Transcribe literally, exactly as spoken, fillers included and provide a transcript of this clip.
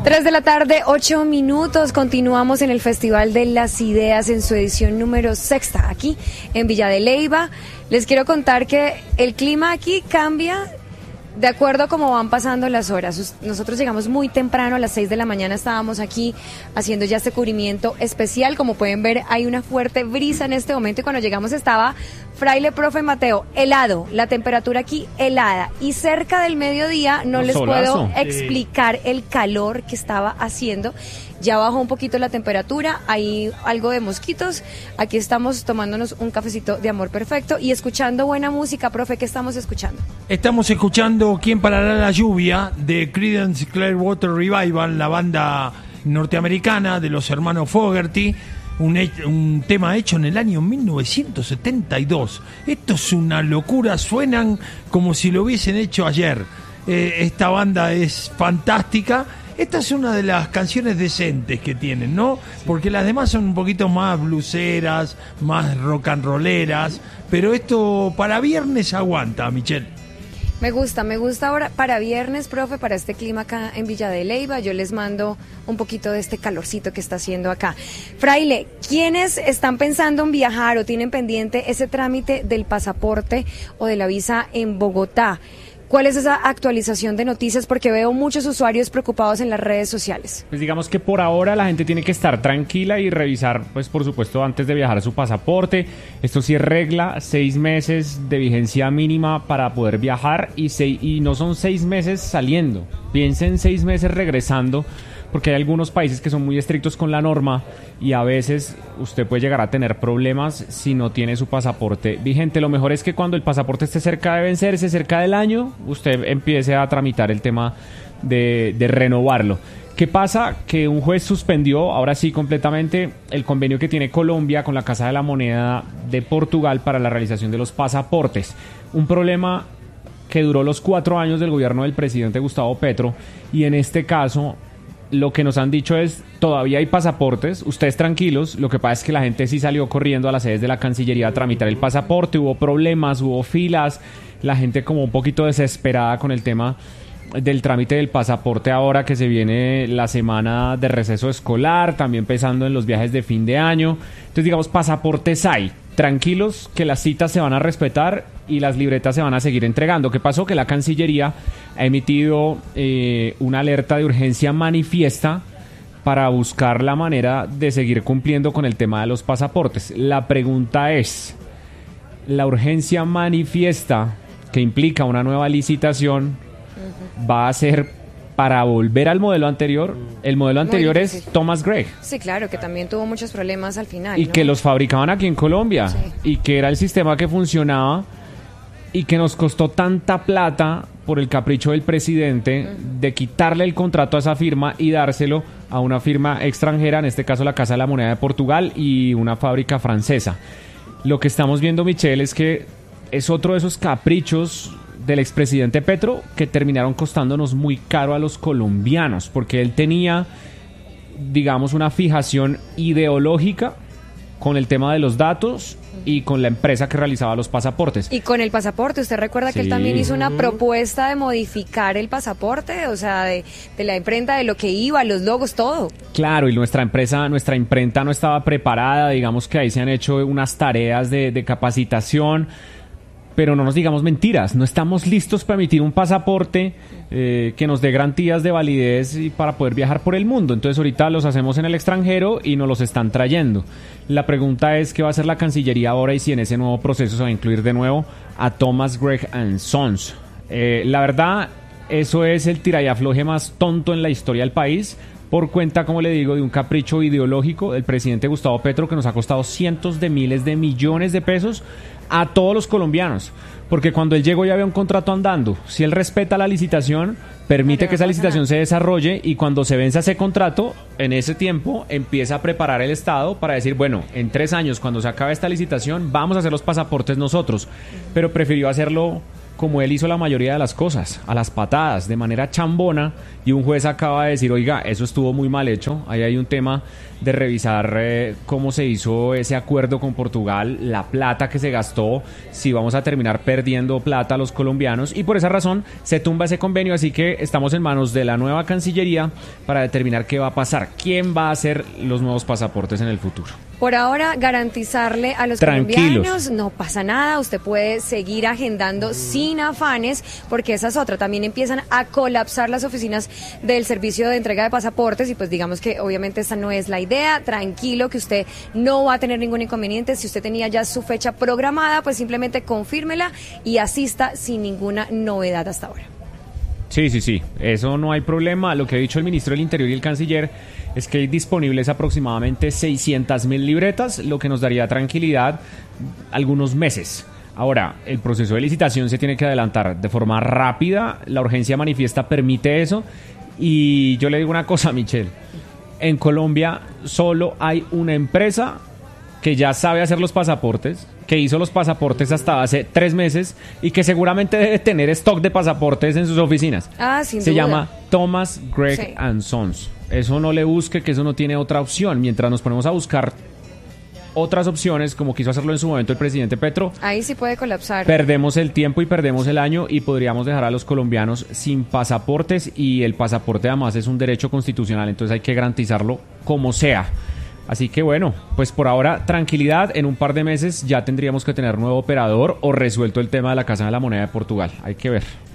Tres de la tarde, ocho minutos. Continuamos en el Festival de las Ideas en su edición número sexta, aquí en Villa de Leyva. Les quiero contar que el clima aquí cambia de acuerdo a cómo van pasando las horas. Nosotros llegamos muy temprano, a las seis de la mañana estábamos aquí haciendo ya este cubrimiento especial. Como pueden ver, hay una fuerte brisa en este momento y cuando llegamos estaba Fraile, profe Mateo, helado, la temperatura aquí helada, y cerca del mediodía no les puedo explicar el calor que estaba haciendo. Ya bajó un poquito la temperatura, hay algo de mosquitos. Aquí estamos tomándonos un cafecito de amor perfecto y escuchando buena música. Profe, ¿qué estamos escuchando? Estamos escuchando ¿Quién parará la lluvia? De Creedence Clearwater Revival, la banda norteamericana de los hermanos Fogerty. Un, un tema hecho en el año mil novecientos setenta y dos. Esto es una locura, suenan como si lo hubiesen hecho ayer. Eh, esta banda es fantástica. Esta es una de las canciones decentes que tienen, ¿no? Porque las demás son un poquito más bluseras, más rock and rolleras, pero esto para viernes aguanta, Michelle. Me gusta, me gusta ahora para viernes, profe, para este clima acá en Villa de Leyva. Yo les mando un poquito de este calorcito que está haciendo acá. Fraile, ¿quiénes están pensando en viajar o tienen pendiente ese trámite del pasaporte o de la visa en Bogotá? ¿Cuál es esa actualización de noticias? Porque veo muchos usuarios preocupados en las redes sociales. Pues digamos que por ahora la gente tiene que estar tranquila y revisar, pues por supuesto, antes de viajar su pasaporte. Esto sí es regla, seis meses de vigencia mínima para poder viajar y, seis, y no son seis meses saliendo. Piensen seis meses regresando, porque hay algunos países que son muy estrictos con la norma y a veces usted puede llegar a tener problemas si no tiene su pasaporte vigente. Lo mejor es que cuando el pasaporte esté cerca de vencerse, cerca del año, usted empiece a tramitar el tema de, de renovarlo. ¿Qué pasa? Que un juez suspendió, ahora sí completamente, el convenio que tiene Colombia con la Casa de la Moneda de Portugal para la realización de los pasaportes. Un problema que duró los cuatro años del gobierno del presidente Gustavo Petro, y en este caso lo que nos han dicho es, todavía hay pasaportes, ustedes tranquilos. Lo que pasa es que la gente sí salió corriendo a las sedes de la Cancillería a tramitar el pasaporte, hubo problemas, hubo filas, la gente como un poquito desesperada con el tema del trámite del pasaporte ahora que se viene la semana de receso escolar, también pensando en los viajes de fin de año. Entonces, digamos, pasaportes hay. Tranquilos que las citas se van a respetar y las libretas se van a seguir entregando. ¿Qué pasó? Que la Cancillería ha emitido eh, una alerta de urgencia manifiesta para buscar la manera de seguir cumpliendo con el tema de los pasaportes. La pregunta es, ¿la urgencia manifiesta que implica una nueva licitación va a ser para volver al modelo anterior? El modelo anterior es Thomas Gregg. Sí, claro, que también tuvo muchos problemas al final, y ¿no? que los fabricaban aquí en Colombia, sí. Y que era el sistema que funcionaba y que nos costó tanta plata por el capricho del presidente uh-huh. de quitarle el contrato a esa firma y dárselo a una firma extranjera, en este caso la Casa de la Moneda de Portugal y una fábrica francesa. Lo que estamos viendo, Michelle, es que es otro de esos caprichos del expresidente Petro que terminaron costándonos muy caro a los colombianos, porque él tenía, digamos, una fijación ideológica con el tema de los datos y con la empresa que realizaba los pasaportes. Y con el pasaporte, ¿usted recuerda sí. que él también hizo una propuesta de modificar el pasaporte? O sea, de, de la imprenta, de lo que iba, los logos, todo. Claro, y nuestra empresa, nuestra imprenta no estaba preparada, digamos que ahí se han hecho unas tareas de, de capacitación. Pero no nos digamos mentiras, no estamos listos para emitir un pasaporte eh, que nos dé garantías de validez y para poder viajar por el mundo. Entonces ahorita los hacemos en el extranjero y nos los están trayendo. La pregunta es qué va a hacer la Cancillería ahora y si en ese nuevo proceso se va a incluir de nuevo a Thomas Gregg and Sons. Eh, la verdad, eso es el tira y afloje más tonto en la historia del país, por cuenta, como le digo, de un capricho ideológico del presidente Gustavo Petro que nos ha costado cientos de miles de millones de pesos a todos los colombianos, porque cuando él llegó ya había un contrato andando. Si él respeta la licitación, permite que esa licitación se desarrolle, y cuando se venza ese contrato, en ese tiempo empieza a preparar el Estado para decir, bueno, en tres años, cuando se acabe esta licitación, vamos a hacer los pasaportes nosotros. Pero prefirió hacerlo como él hizo la mayoría de las cosas, a las patadas, de manera chambona, y un juez acaba de decir, oiga, eso estuvo muy mal hecho, ahí hay un tema de revisar eh, cómo se hizo ese acuerdo con Portugal, la plata que se gastó, si vamos a terminar perdiendo plata a los colombianos, y por esa razón se tumba ese convenio, así que estamos en manos de la nueva Cancillería para determinar qué va a pasar, quién va a hacer los nuevos pasaportes en el futuro. Por ahora, garantizarle a los Tranquilos. colombianos, no pasa nada, usted puede seguir agendando sin afanes, porque esa es otra, también empiezan a colapsar las oficinas del servicio de entrega de pasaportes y pues digamos que obviamente esta no es la idea, tranquilo que usted no va a tener ningún inconveniente, si usted tenía ya su fecha programada, pues simplemente confírmela y asista sin ninguna novedad hasta ahora. Sí, sí, sí, eso no hay problema. Lo que ha dicho el ministro del Interior y el canciller es que hay disponibles aproximadamente seiscientas mil libretas, lo que nos daría tranquilidad algunos meses. Ahora, el proceso de licitación se tiene que adelantar de forma rápida, la urgencia manifiesta permite eso, y yo le digo una cosa, Michelle, en Colombia solo hay una empresa que ya sabe hacer los pasaportes, que hizo los pasaportes hasta hace tres meses y que seguramente debe tener stock de pasaportes en sus oficinas. Ah, sin Se duda. llama Thomas Gregg Sí. and Sons. Eso no le busque, que eso no tiene otra opción. Mientras nos ponemos a buscar otras opciones, como quiso hacerlo en su momento el presidente Petro, Ahí sí puede colapsar. perdemos el tiempo y perdemos el año y podríamos dejar a los colombianos sin pasaportes, y el pasaporte además es un derecho constitucional, entonces hay que garantizarlo como sea. Así que bueno, pues por ahora tranquilidad, en un par de meses ya tendríamos que tener nuevo operador o resuelto el tema de la Casa de la Moneda de Portugal, hay que ver.